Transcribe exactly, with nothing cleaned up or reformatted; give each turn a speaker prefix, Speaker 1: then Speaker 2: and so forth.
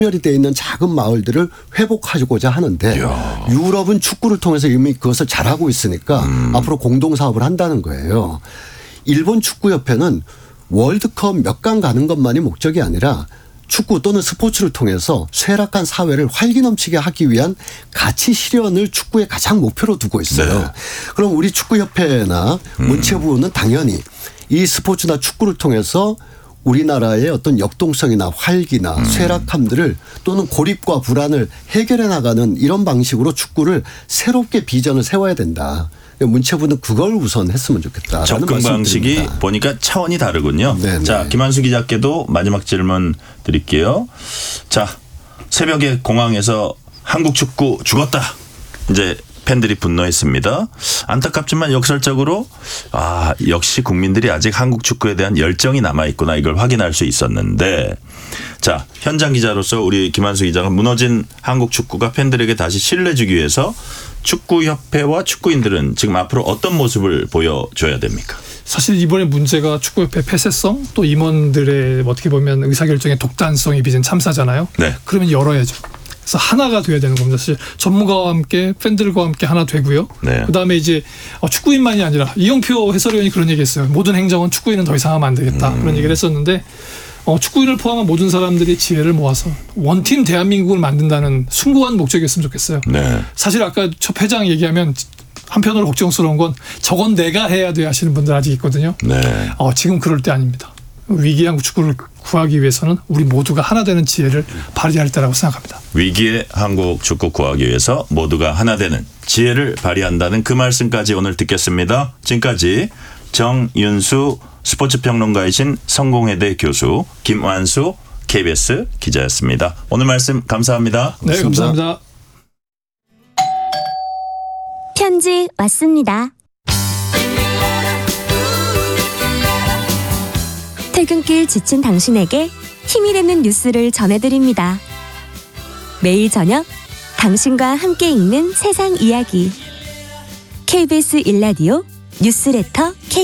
Speaker 1: 멸이 있는 작은 마을들을 회복하고자 하는데
Speaker 2: 이야.
Speaker 1: 유럽은 축구를 통해서 이미 그것을 잘하고 있으니까
Speaker 2: 음.
Speaker 1: 앞으로 공동사업을 한다는 거예요. 일본 축구협회는 월드컵 몇 강 가는 것만이 목적이 아니라 축구 또는 스포츠를 통해서 쇠락한 사회를 활기 넘치게 하기 위한 가치 실현을 축구의 가장 목표로 두고 있어요.
Speaker 2: 네.
Speaker 1: 그럼 우리 축구협회나
Speaker 2: 음.
Speaker 1: 문체부는 당연히 이 스포츠나 축구를 통해서 우리나라의 어떤 역동성이나 활기나
Speaker 2: 음.
Speaker 1: 쇠락함들을 또는 고립과 불안을 해결해 나가는 이런 방식으로 축구를 새롭게 비전을 세워야 된다. 문체부는 그걸 우선 했으면 좋겠다.
Speaker 2: 접근 방식이 보니까 차원이 다르군요.
Speaker 1: 네네.
Speaker 2: 자, 김한수 기자께도 마지막 질문 드릴게요. 자, 새벽에 공항에서 한국 축구 죽었다. 이제 팬들이 분노했습니다. 안타깝지만 역설적으로 아 역시 국민들이 아직 한국 축구에 대한 열정이 남아있구나 이걸 확인할 수 있었는데 자 현장 기자로서 우리 김한수 기자가 무너진 한국 축구가 팬들에게 다시 신뢰 주기 위해서 축구협회와 축구인들은 지금 앞으로 어떤 모습을 보여줘야 됩니까?
Speaker 3: 사실 이번에 문제가 축구협회 폐쇄성 또 임원들의 어떻게 보면 의사결정의 독단성이 빚은 참사잖아요.
Speaker 2: 네.
Speaker 3: 그러면 열어야죠. 그래서 하나가 돼야 되는 겁니다. 사실 전문가와 함께 팬들과 함께 하나 되고요.
Speaker 2: 네.
Speaker 3: 그다음에 이제 축구인만이 아니라 이영표 해설위원이 그런 얘기했어요. 모든 행정은 축구인은 더 이상 하면 안 되겠다.
Speaker 2: 음.
Speaker 3: 그런 얘기를 했었는데 어, 축구인을 포함한 모든 사람들이 지혜를 모아서 원팀 대한민국을 만든다는 숭고한 목적이었으면 좋겠어요.
Speaker 2: 네.
Speaker 3: 사실 아까 첫 회장 얘기하면 한편으로 걱정스러운 건 저건 내가 해야 돼 하시는 분들 아직 있거든요.
Speaker 2: 네.
Speaker 3: 어, 지금 그럴 때 아닙니다. 위기의 한국 축구를 구하기 위해서는 우리 모두가 하나 되는 지혜를 발휘할 때라고 생각합니다.
Speaker 2: 위기의 한국 축구 구하기 위해서 모두가 하나 되는 지혜를 발휘한다는 그 말씀까지 오늘 듣겠습니다. 지금까지 정윤수 스포츠평론가이신 성공회대 교수 김완수 케이비에스 기자였습니다. 오늘 말씀 감사합니다.
Speaker 3: 네, 감사합니다.
Speaker 4: 편지 왔습니다. 퇴근길 지친 당신에게 힘이 되는 뉴스를 전해드립니다. 매일 저녁 당신과 함께 읽는 세상 이야기 케이비에스 일 라디오 뉴스레터